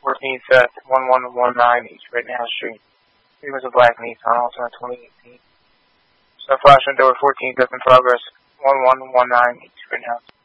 14th at 1119 East Rittenhouse Street. It was a black Nissan, also in 2018. So flashing door 14th up in progress, 1119 East Rittenhouse.